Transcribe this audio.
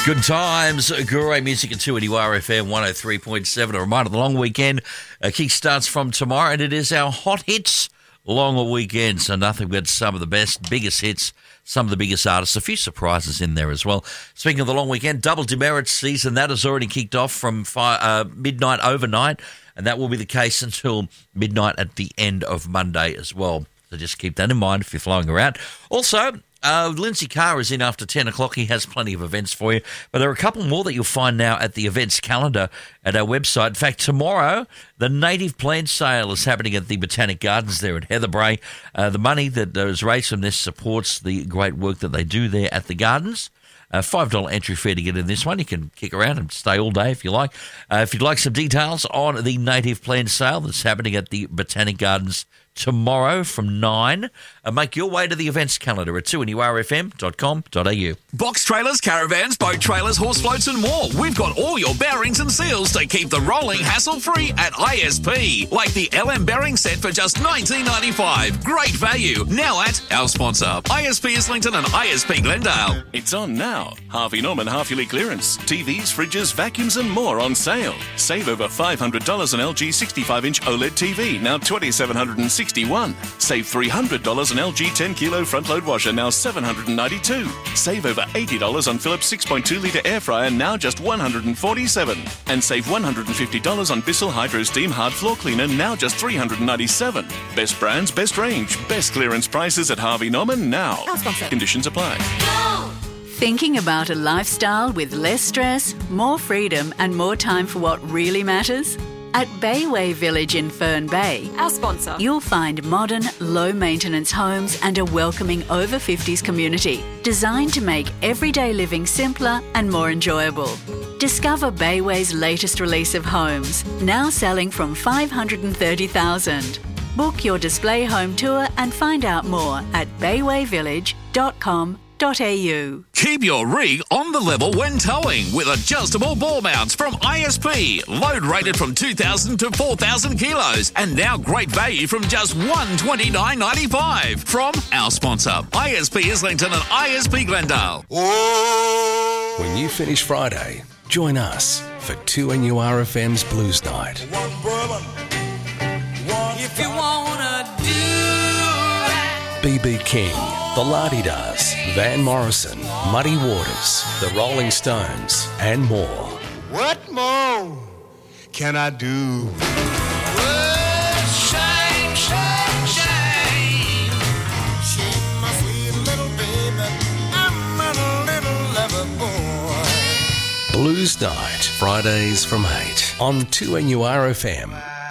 Good times, great music at 2NURFM 103.7. A reminder, the long weekend kick starts from tomorrow, and it is our Hot Hits long weekend. So nothing but some of the best, biggest hits, some of the biggest artists, a few surprises in there as well. Speaking of the long weekend, Double Demerit season, that has already kicked off from midnight overnight, and that will be the case until midnight at the end of Monday as well. So just keep that in mind if you're flying around. Also, Lindsay Carr is in after 10 o'clock. He has plenty of events for you. But there are a couple more that you'll find now at the events calendar at our website. In fact, tomorrow, the native plant sale is happening at the Botanic Gardens there at Heatherbrae. The money that is raised from this supports the great work that they do there at the gardens. $5 entry fee to get in this one. You can kick around and stay all day if you like. If you'd like some details on the native plant sale that's happening at the Botanic Gardens tomorrow from 9, make your way to the events calendar at 2NURFM.com.au. Box trailers, caravans, boat trailers, horse floats and more. We've got all your bearings and seals to keep the rolling hassle-free at ISP. Like the LM bearing set for just $19.95. Great value. Now at our sponsor, ISP Islington and ISP Glendale. It's on now. Harvey Norman half-yearly clearance. TVs, fridges, vacuums and more on sale. Save over $500 on LG 65-inch OLED TV, now $2,761. Save $300 on LG 10-kilo front-load washer, now $792. Save over $80 on Philips 6.2-litre air fryer, now just $147. And save $150 on Bissell Hydro Steam Hard Floor Cleaner, now just $397. Best brands, best range, best clearance prices at Harvey Norman now. Conditions apply. Thinking about a lifestyle with less stress, more freedom and more time for what really matters? At Bayway Village in Fern Bay, our sponsor, you'll find modern, low-maintenance homes and a welcoming over-50s community designed to make everyday living simpler and more enjoyable. Discover Bayway's latest release of homes, now selling from $530,000. Book your display home tour and find out more at baywayvillage.com.au. Keep your rig on the level when towing with adjustable ball mounts from ISP. Load rated from 2,000 to 4,000 kilos. And now great value from just $129.95 from our sponsor, ISP Islington and ISP Glendale. When you finish Friday, join us for 2NURFM's Blues Night. If you wanna do that. B.B. King, The La-Di-Das, Van Morrison, Muddy Waters, The Rolling Stones, and more. What more can I do? Well, shine, shine, shine. Shine my sweet little baby. I'm a little lover boy. Blues Night, Fridays from 8 on 2NURFM.